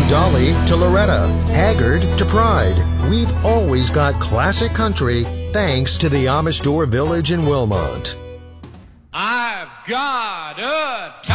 Dolly to Loretta, Haggard to Pride. We've always got classic country thanks to the Amish Door Village in Wilmot. I've got a